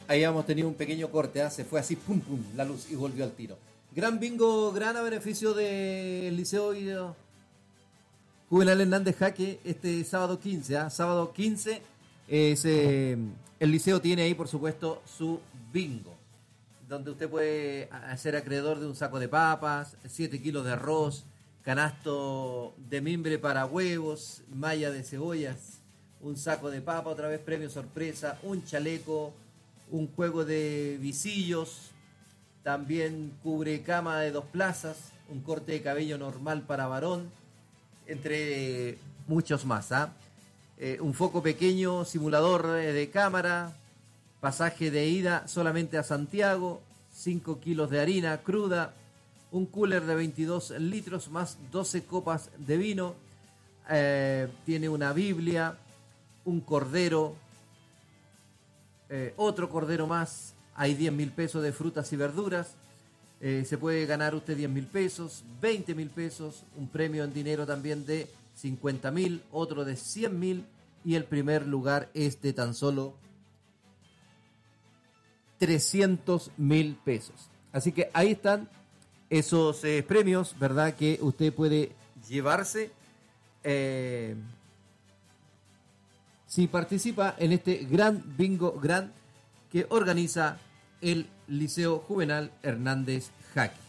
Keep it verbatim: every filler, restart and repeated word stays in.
Ahí hemos tenido un pequeño corte, ¿eh? Se fue así, pum, pum, la luz y volvió al tiro. Gran bingo, gran a beneficio del Liceo y de Juvenal Hernández Jaque este sábado quince, ¿eh? Sábado quince, eh, se, el Liceo tiene ahí, por supuesto, su bingo, donde usted puede ser acreedor de un saco de papas, siete kilos de arroz, canasto de mimbre para huevos, malla de cebollas, un saco de papa, otra vez premio sorpresa, un chaleco, un juego de visillos, también cubre cama de dos plazas, un corte de cabello normal para varón, entre muchos más. ¿eh? Eh, un foco pequeño, simulador de cámara, pasaje de ida solamente a Santiago, cinco kilos de harina cruda, un cooler de veintidós litros más doce copas de vino, eh, tiene una Biblia, un cordero, eh, otro cordero más, hay diez mil pesos de frutas y verduras, eh, se puede ganar usted diez mil pesos, veinte mil pesos, un premio en dinero también de cincuenta mil, otro de cien mil y el primer lugar es de tan solo trescientos mil pesos. Así que ahí están esos eh, premios, ¿verdad? Que usted puede llevarse eh, si participa en este gran bingo gran que organiza el Liceo Juvenal Hernández Jaque.